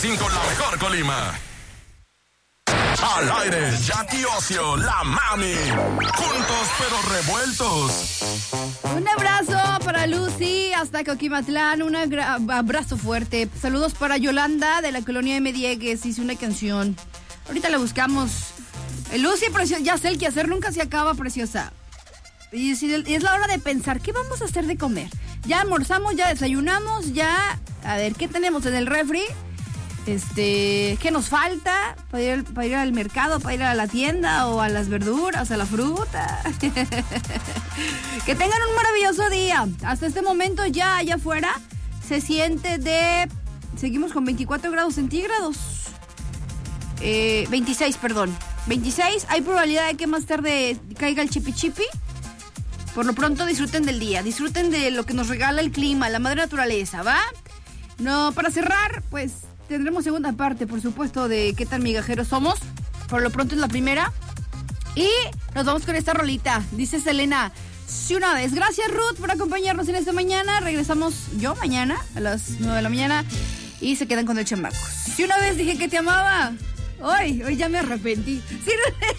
101.5, la mejor Colima. Al aire, Jackie Ocio, la mami. Juntos pero revueltos. Un abrazo para Lucy hasta Coquimatlán. Un abrazo fuerte. Saludos para Yolanda de la colonia de Mediegues. Hice una canción. Ahorita la buscamos. Lucy, preciosa. Ya sé el que hacer nunca se acaba, preciosa. Y es la hora de pensar, ¿qué vamos a hacer de comer? Ya almorzamos, ya desayunamos, ya... A ver, ¿qué tenemos en el refri? ¿Qué nos falta para ir al mercado, para ir a la tienda o a las verduras, a la fruta? Que tengan un maravilloso día. Hasta este momento ya allá afuera se siente seguimos con 24 grados centígrados. 26, perdón. 26, hay probabilidad de que más tarde caiga el chipi chipi. Por lo pronto disfruten del día, disfruten de lo que nos regala el clima, la madre naturaleza, ¿va? No, para cerrar, pues... Tendremos segunda parte, por supuesto, de qué tan migajeros somos. Por lo pronto es la primera. Y nos vamos con esta rolita. Dice Selena, si una vez. Gracias, Ruth, por acompañarnos en esta mañana. Regresamos yo mañana a las 9 de la mañana. Y se quedan con el chamacos. Si una vez dije que te amaba, hoy ya me arrepentí. Sí,